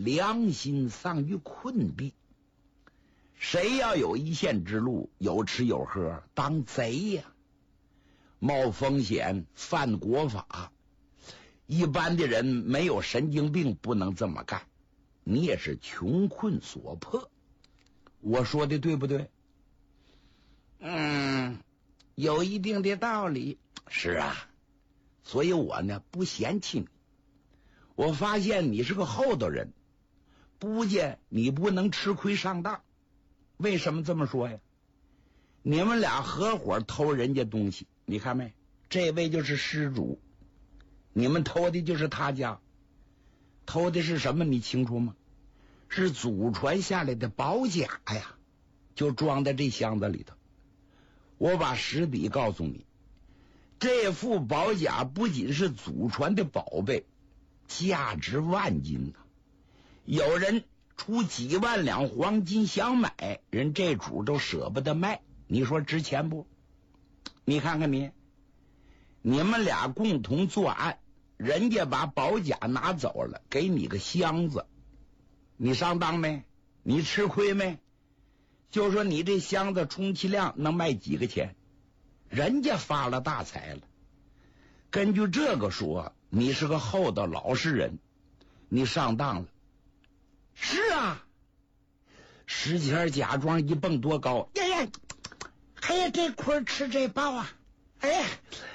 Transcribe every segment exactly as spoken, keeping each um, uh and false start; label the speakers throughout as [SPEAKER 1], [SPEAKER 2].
[SPEAKER 1] 良心丧于困敝。谁要有一线之路，有吃有喝，当贼呀、啊！冒风险，犯国法，一般的人没有神经病不能这么干。你也是穷困所迫，我说的对不对？嗯，有一定的道理。是啊，所以我呢不嫌弃你。我发现你是个厚道人，不见你不能吃亏上当。为什么这么说呀？你们俩合伙偷人家东西，你看没？这位就是失主，你们偷的就是他家。偷的是什么你清楚吗？是祖传下来的宝甲呀，就装在这箱子里头。我把实底告诉你，这副宝甲不仅是祖传的宝贝，价值万金呐、啊！有人出几万两黄金想买，人这主都舍不得卖，你说值钱不？你看看你，你们俩共同作案，人家把宝甲拿走了，给你个箱子，你上当没？你吃亏没？就说你这箱子充其量能卖几个钱，人家发了大财了。根据这个说，你是个厚道老实人，你上当了。是啊，石谦假装一蹦多高，呀呀，哎呀，这亏吃这包啊，哎呀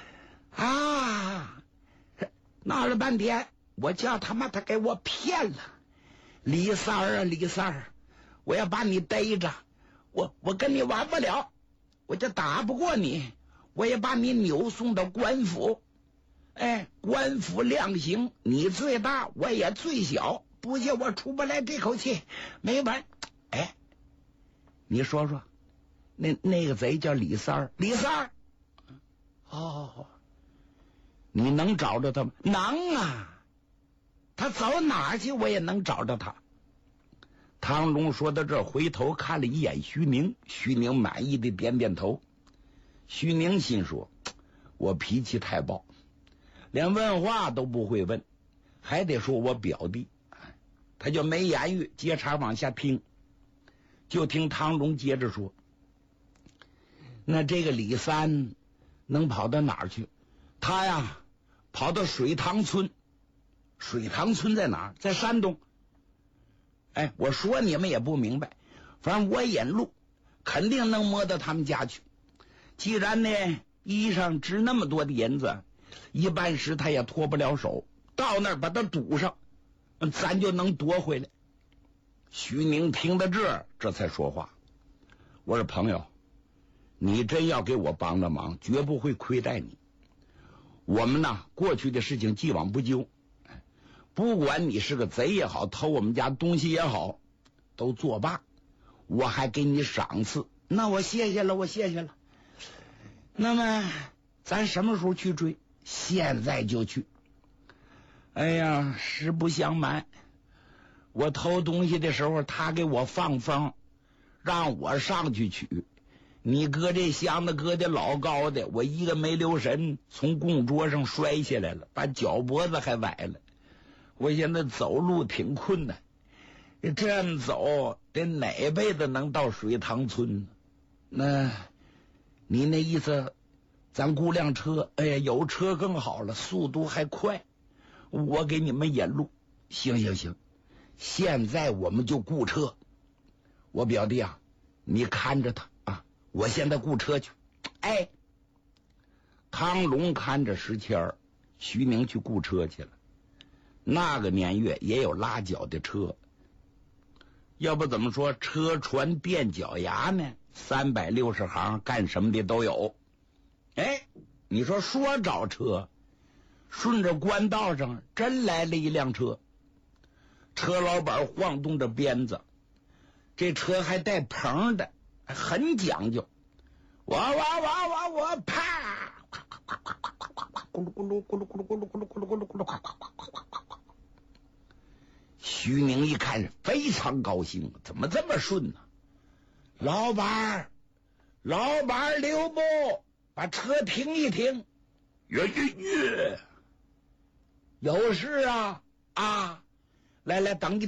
[SPEAKER 1] 啊，闹了半天，我叫他妈他给我骗了。李三儿啊，李三儿，我要把你逮着，我我跟你玩不了，我就打不过你，我也把你扭送到官府。哎，官府量刑，你最大，我也最小，不信我出不来这口气，没完。哎，你说说，那那个贼叫李三儿，李三儿，哦，你能找着他吗？能啊，他走哪去我也能找着他。汤龙说到这，回头看了一眼徐宁，徐宁满意的点点头。徐宁心说，我脾气太暴，连问话都不会问，还得说我表弟，他就没言语，接茬往下听。就听汤龙接着说，那这个李三能跑到哪儿去？他呀跑到水塘村。水塘村在哪儿？在山东。哎，我说你们也不明白，反正我引路肯定能摸到他们家去。既然呢衣上值那么多的银子，一般时他也脱不了手，到那儿把他堵上，咱就能夺回来。徐宁听到这儿，这才说话，我说朋友，你真要给我帮了忙，绝不会亏待你。我们呢过去的事情既往不咎，不管你是个贼也好，偷我们家东西也好，都作罢，我还给你赏赐。那我谢谢了，我谢谢了。那么咱什么时候去追？现在就去。哎呀，实不相瞒，我偷东西的时候他给我放风，让我上去取。你搁这箱子搁的老高的，我一个没留神从供桌上摔下来了，把脚脖子还崴了。我现在走路挺困难，这样走得哪辈子能到水塘村呢？那你那意思咱雇辆车？哎呀，有车更好了，速度还快，我给你们引路。行行行，现在我们就雇车。我表弟啊，你看着他啊，我现在雇车去。哎，汤龙看着石谦儿，徐宁去雇车去了。那个年月也有拉脚的车，要不怎么说车船垫脚牙呢？三百六十行，干什么的都有。哎，你说说找车，顺着官道上真来了一辆车，车老板晃动着鞭子，这车还带棚的，很讲究。哇哇哇哇哇，啪！咕噜咕噜咕噜咕噜咕噜咕噜咕噜咕噜咕噜，呱呱呱呱呱呱呱。徐宁一看非常高兴，怎么这么顺呢？老板，老板留步，把车停一停。约约约，有事啊啊！来来，等一